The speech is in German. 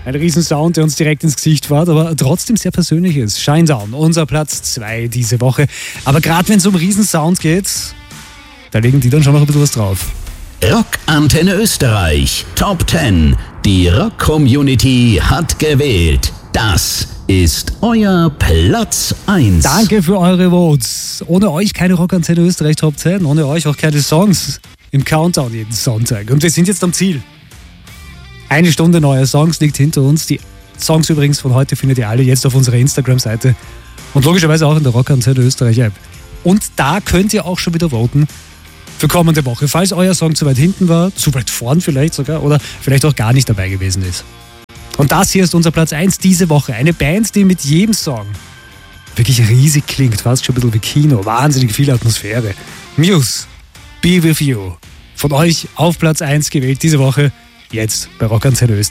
Ein Riesensound, der uns direkt ins Gesicht fährt, aber trotzdem sehr persönlich ist. Shinedown, unser Platz 2 diese Woche. Aber gerade wenn es um Riesensound geht, da legen die dann schon noch ein bisschen was drauf. Rockantenne Österreich Top 10. Die Rock-Community hat gewählt. Das ist euer Platz 1. Danke für eure Votes. Ohne euch keine Rockantenne Österreich Top 10. Ohne euch auch keine Songs im Countdown jeden Sonntag. Und wir sind jetzt am Ziel. 1 Stunde neue Songs liegt hinter uns. Die Songs übrigens von heute findet ihr alle jetzt auf unserer Instagram-Seite. Und logischerweise auch in der Rockantenne Österreich App. Und da könnt ihr auch schon wieder voten für kommende Woche. Falls euer Song zu weit hinten war, zu weit vorn vielleicht sogar, oder vielleicht auch gar nicht dabei gewesen ist. Und das hier ist unser Platz 1 diese Woche. Eine Band, die mit jedem Song wirklich riesig klingt. Fast schon ein bisschen wie Kino. Wahnsinnig viel Atmosphäre. Muse, Be With You. Von euch auf Platz 1 gewählt diese Woche. Jetzt bei Rockantenne Österreich.